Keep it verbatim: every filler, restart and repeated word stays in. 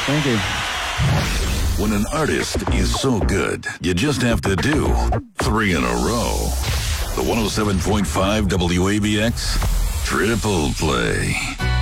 Thank you. When an artist is so good, you just have to do three in a row. The one oh seven point five W A B X Triple Play.